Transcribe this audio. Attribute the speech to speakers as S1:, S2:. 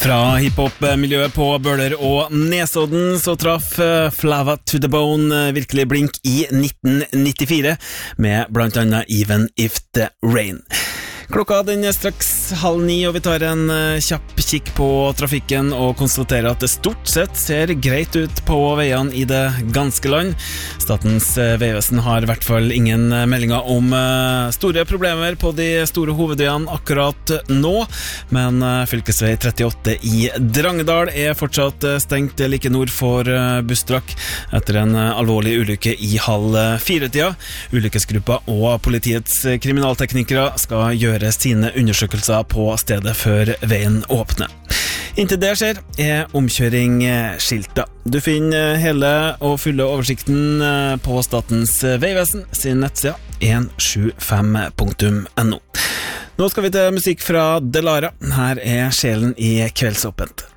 S1: Fra hiphop-miljøet på Bøler og Nesodden så traff Flava to the Bone virkelig blink i 1994 med blant annet Even If The Rain. Klokka den straks 8:30, og vi tar en kjapp kikk på trafikken og konstaterer at det stort sett ser greit ut på veiene i det ganske land. Statens vegvesen har i hvert fall ingen meldinger om store problemer på de store hovedveiene akkurat nå, men fylkesvei 38 i Drangedal er fortsatt stengt like nord for Bustrak etter en alvorlig ulykke i 3:30. Ulykkesgruppa og politiets kriminalteknikere skal gjøre sine undersøkelser på stedet før veien åpner. Inntil det skjer er omkjøring skilta. Du finner hele og fulle oversikten på Statens vegvesen sin nettside 175.no. Nå skal vi til musikk fra Delara. Her er Sjelen i Kveldsåpent.